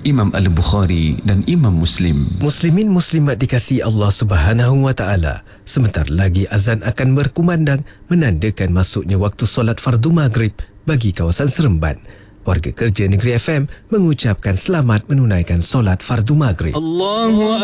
Imam Al-Bukhari dan Imam Muslim. Muslimin muslimat dikasihi Allah Subhanahu wa taala, sebentar lagi azan akan berkumandang menandakan masuknya waktu solat fardu maghrib bagi kawasan Seremban. Warga kerja Negeri FM mengucapkan selamat menunaikan solat fardu maghrib. Allahu